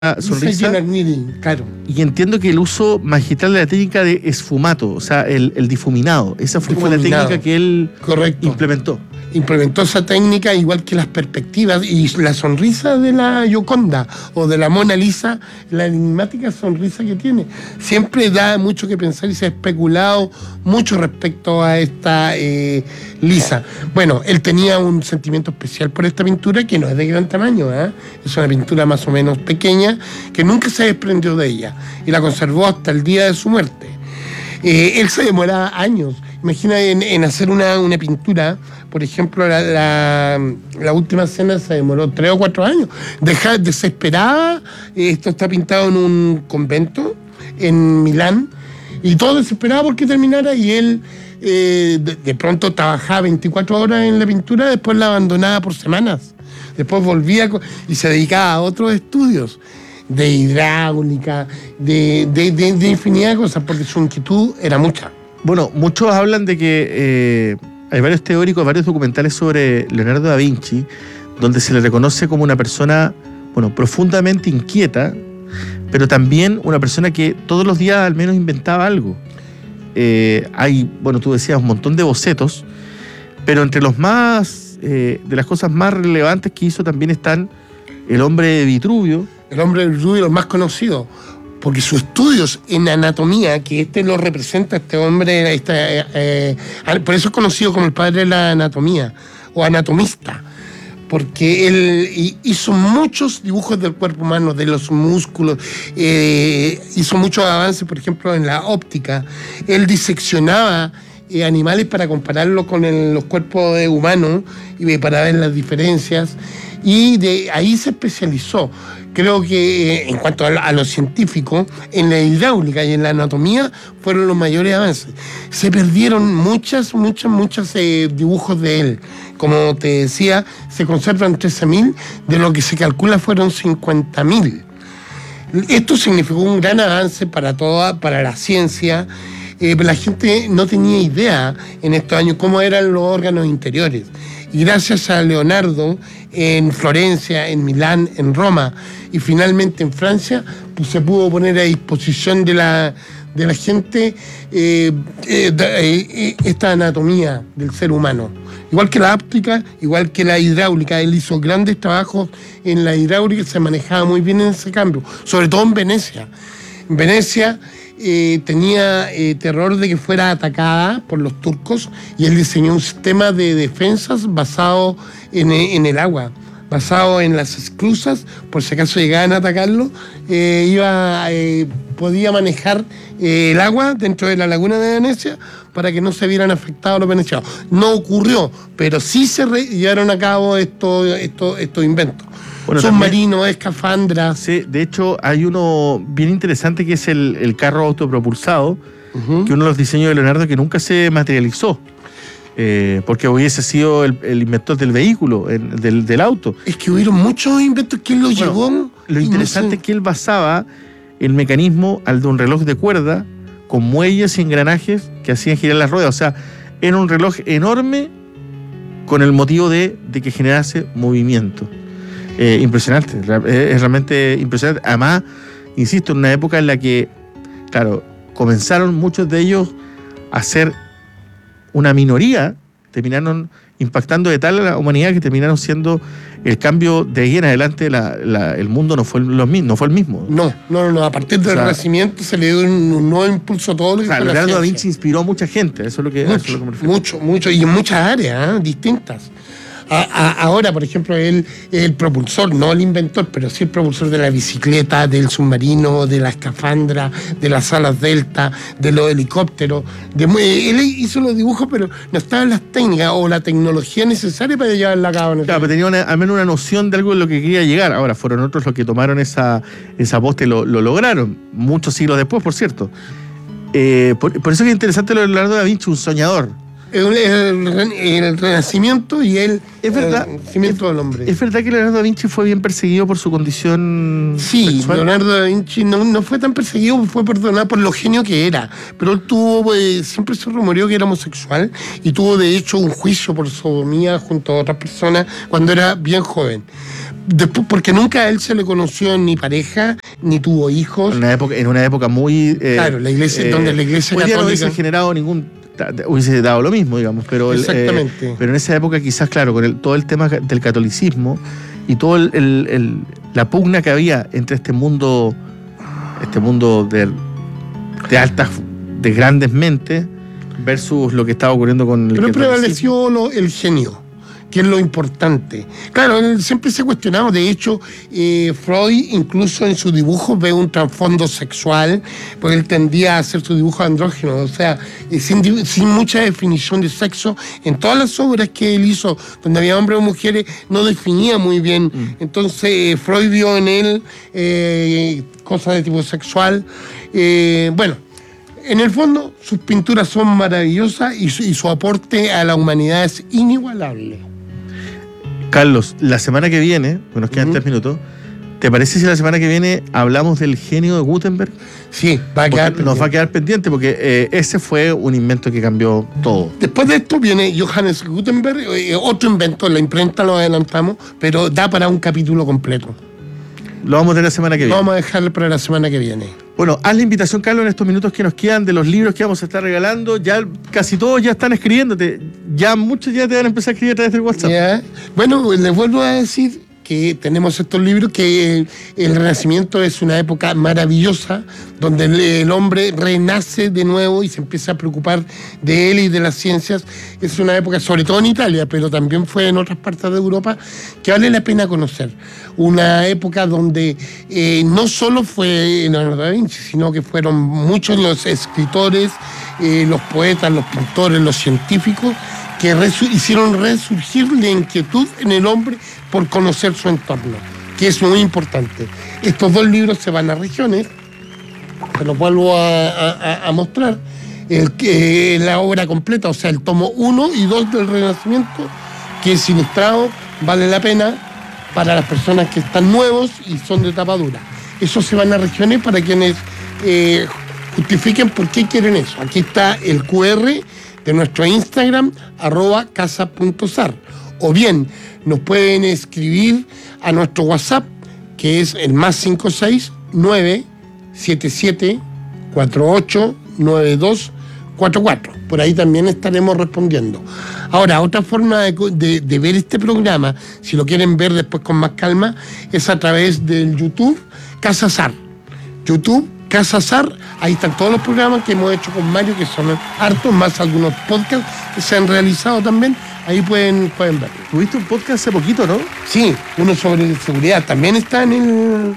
sonrisa. Claro. Y entiendo que el uso magistral de la técnica de esfumato, o sea, el difuminado, esa fue como la técnica que él implementó. Implementó esa técnica, igual que las perspectivas y la sonrisa de la Gioconda o de la Mona Lisa, la enigmática sonrisa que tiene. Siempre da mucho que pensar y se ha especulado mucho respecto a esta Lisa. Bueno, él tenía un sentimiento especial por esta pintura que no es de gran tamaño, es una pintura más o menos pequeña que nunca se desprendió de ella y la conservó hasta el día de su muerte. Él se demoraba años. Imagina en hacer una pintura, por ejemplo, la última cena se demoró 3 o 4 años. Desesperada, esto está pintado en un convento en Milán, y todo desesperado porque terminara, y él de pronto trabajaba 24 horas en la pintura, después la abandonaba por semanas. Después volvía y se dedicaba a otros estudios de hidráulica, de infinidad de cosas, porque su inquietud era mucha. Bueno, muchos hablan de que hay varios teóricos, varios documentales sobre Leonardo da Vinci, donde se le reconoce como una persona, profundamente inquieta, pero también una persona que todos los días al menos inventaba algo. Hay, tú decías, un montón de bocetos, pero entre los más, de las cosas más relevantes que hizo también están El hombre de Vitruvio. El hombre de Vitruvio, el más conocido, porque sus estudios en anatomía, que lo representa, este hombre, por eso es conocido como el padre de la anatomía, o anatomista, porque él hizo muchos dibujos del cuerpo humano, de los músculos, hizo muchos avances, por ejemplo, en la óptica. Él diseccionaba animales para compararlos con los cuerpos humanos y para ver las diferencias, y de ahí se especializó. Creo que en cuanto a lo científico, en la hidráulica y en la anatomía fueron los mayores avances. Se perdieron muchos dibujos de él. Como te decía, se conservan 13.000, de lo que se calcula fueron 50.000. Esto significó un gran avance para la ciencia. La gente no tenía idea en estos años cómo eran los órganos interiores. Y gracias a Leonardo, en Florencia, en Milán, en Roma y finalmente en Francia, pues se pudo poner a disposición de la gente esta anatomía del ser humano. Igual que la óptica, igual que la hidráulica. Él hizo grandes trabajos en la hidráulica y se manejaba muy bien en ese cambio, sobre todo en Venecia. En Venecia tenía terror de que fuera atacada por los turcos, y él diseñó un sistema de defensas basado en el agua, basado en las esclusas, por si acaso llegaban a atacarlo, podía manejar el agua dentro de la laguna de Venecia para que no se vieran afectados los venecianos. No ocurrió, pero sí se llevaron a cabo estos inventos. Submarinos, escafandras. Sí, de hecho hay uno bien interesante que es el carro autopropulsado, que uno de los diseños de Leonardo que nunca se materializó, porque hubiese sido el inventor del vehículo, del auto. Es que hubieron muchos inventos que él llevó. Lo interesante es que él basaba el mecanismo al de un reloj de cuerda con muelles y engranajes que hacían girar las ruedas. O sea, era un reloj enorme con el motivo de que generase movimiento. Impresionante, es realmente impresionante. Además, insisto, en una época en la que, claro, comenzaron muchos de ellos a ser una minoría, terminaron impactando de tal a la humanidad que terminaron siendo el cambio de ahí en adelante. El mundo no fue el mismo. No, a partir del Renacimiento se le dio un nuevo impulso a todo lo que fue la Leonardo ciencia. da Vinci inspiró a mucha gente, eso es lo que me refiero. Mucho, y en muchas áreas distintas. Ahora, por ejemplo, él es el propulsor, no el inventor, pero sí el propulsor de la bicicleta, del submarino, de la escafandra, de las alas delta, de los helicópteros. Él hizo los dibujos, pero no estaban las técnicas o la tecnología necesaria para llevarla a cabo. Claro, pero tenía al menos una noción de algo en lo que quería llegar. Ahora, fueron otros los que tomaron esa posta y lo lograron, muchos siglos después, por cierto. Por eso es interesante lo de Leonardo da Vinci, un soñador. el renacimiento y el nacimiento del hombre. ¿Es verdad que Leonardo da Vinci fue bien perseguido por su condición sexual? Leonardo da Vinci no fue tan perseguido, fue perdonado por lo genio que era, pero él tuvo, siempre se rumoreó que era homosexual y tuvo de hecho un juicio por sodomía junto a otras personas cuando era bien joven. Después, porque nunca a él se le conoció ni pareja, ni tuvo hijos. En una época muy... claro, la iglesia, donde la iglesia católica... no hubiese generado hubiese dado lo mismo, digamos, pero exactamente. Pero en esa época quizás, claro, con todo el tema del catolicismo y todo la pugna que había entre este mundo de altas, de grandes mentes versus lo que estaba ocurriendo con el catolicismo. Pero prevaleció el genio, que es lo importante. Claro, él siempre se cuestionaba. De hecho, Freud incluso en sus dibujos ve un trasfondo sexual, porque él tendía a hacer sus dibujos andrógenos, o sea, sin mucha definición de sexo. En todas las obras que él hizo, donde había hombres o mujeres, no definía muy bien. Entonces, Freud vio en él cosas de tipo sexual. Bueno, en el fondo, sus pinturas son maravillosas y su aporte a la humanidad es inigualable. Carlos, la semana que viene, nos quedan 3 minutos, ¿te parece si la semana que viene hablamos del genio de Gutenberg? Sí, nos va a quedar pendiente porque ese fue un invento que cambió todo. Después de esto viene Johannes Gutenberg, otro invento, la imprenta lo adelantamos, pero da para un capítulo completo. Lo vamos a tener la semana que viene. Lo vamos a dejar para la semana que viene. Bueno, haz la invitación, Carlos, en estos minutos que nos quedan de los libros que vamos a estar regalando. Ya casi todos ya están escribiéndote. Ya muchos ya te van a empezar a escribir a través del WhatsApp. Yeah. Bueno, les vuelvo a decir que tenemos estos libros, que el Renacimiento es una época maravillosa, donde el hombre renace de nuevo y se empieza a preocupar de él y de las ciencias. Es una época, sobre todo en Italia, pero también fue en otras partes de Europa, que vale la pena conocer. Una época donde no solo fue Leonardo da Vinci, sino que fueron muchos los escritores, los poetas, los pintores, los científicos, que hicieron resurgir la inquietud en el hombre por conocer su entorno, que es muy importante. Estos 2 libros se van a regiones, se los vuelvo a mostrar, la obra completa, o sea, el tomo 1 y 2 del Renacimiento, que es ilustrado, vale la pena para las personas que están nuevos y son de tapa dura. Eso se van a regiones para quienes justifiquen por qué quieren eso. Aquí está el QR de nuestro Instagram, @casa.sar. O bien, nos pueden escribir a nuestro WhatsApp, que es el +56 977 48 9244. Por ahí también estaremos respondiendo. Ahora, otra forma de ver este programa, si lo quieren ver después con más calma, es a través del YouTube Casa Sar. YouTube Casa Sar, ahí están todos los programas que hemos hecho con Mario, que son hartos, más algunos podcasts que se han realizado también. Ahí pueden verlo. Tuviste un podcast hace poquito, ¿no? Sí, uno sobre seguridad. También está en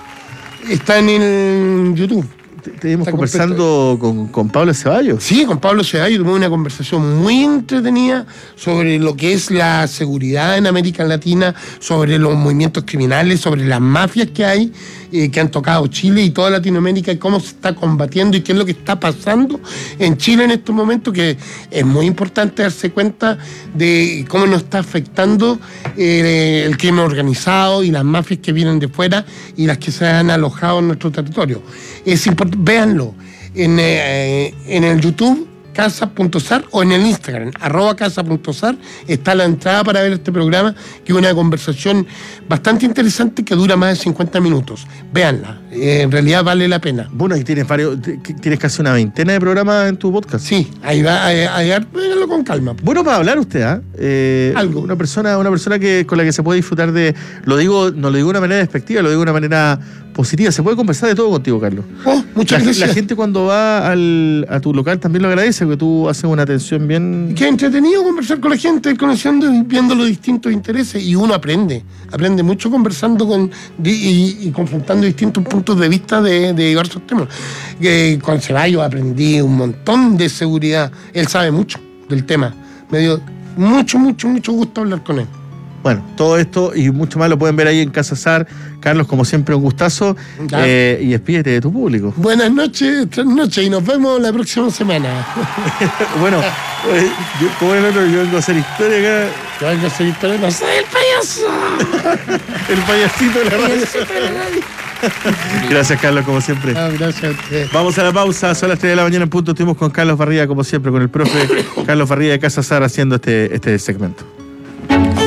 el YouTube. Estuvimos conversando con Pablo Ceballos. Sí, con Pablo Ceballos tuvimos una conversación muy entretenida sobre lo que es la seguridad en América Latina, sobre los movimientos criminales, sobre las mafias que hay, que han tocado Chile y toda Latinoamérica, y cómo se está combatiendo y qué es lo que está pasando en Chile en estos momentos, que es muy importante darse cuenta de cómo nos está afectando el crimen organizado y las mafias que vienen de fuera y las que se han alojado en nuestro territorio. Es importante, véanlo en el YouTube casa.sar o en el Instagram @casa.sar está la entrada para ver este programa, que es una conversación bastante interesante que dura más de 50 minutos. Véanla, en realidad vale la pena. Bueno, y tienes casi una veintena de programas en tu podcast. Sí, ahí va, véanlo con calma. Bueno, para hablar usted, algo. Una persona con la que se puede disfrutar de, no lo digo de una manera despectiva, lo digo de una manera positiva. Se puede conversar de todo contigo, Carlos. Muchas gracias. La gente cuando va a tu local también lo agradece, porque tú haces una atención bien... Qué entretenido conversar con la gente, conociendo y viendo los distintos intereses, y uno aprende mucho conversando y confrontando distintos puntos de vista de diversos temas. Con Ceballos aprendí un montón de seguridad, él sabe mucho del tema, me dio mucho gusto hablar con él. Bueno, todo esto y mucho más lo pueden ver ahí en Casa Sar. Carlos, como siempre, un gustazo. Y despídete de tu público. Buenas noches, y nos vemos la próxima semana. Bueno, Oye, ¿cómo es el otro? Yo vengo a hacer historia acá. Yo vengo a hacer historia, no soy el payaso. El payasito de la radio. Gracias, Carlos, como siempre. No, gracias a usted. Vamos a la pausa, son las 3 de la mañana en punto. Estuvimos con Carlos Barría, como siempre, con el profe Carlos Barría de Casa Sara haciendo este segmento.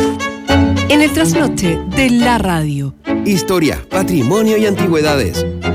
En el trasnoche de la radio. Historia, patrimonio y antigüedades.